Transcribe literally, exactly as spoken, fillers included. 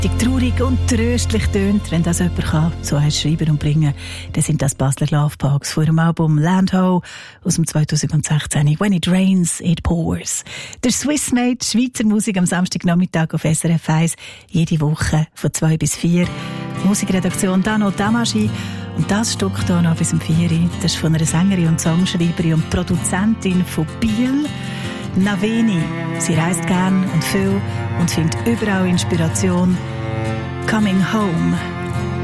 richtig traurig und tröstlich tönt, wenn das jemand kann, so heißt schreiben und bringen, dann sind das Basler Love Parks von ihrem Album Land Ho aus dem zweitausendsechzehn. When it rains, it pours. Der Swissmade, Schweizer Musik am Samstagnachmittag auf S R F eins, jede Woche von zwei bis vier. Musikredaktion Dano Damaschi. Und das Stück hier noch bis um vier. Das ist von einer Sängerin und Songschreiberin und Produzentin von Biel, Naveni. Sie reist gern und viel und findet überall Inspiration. Coming Home.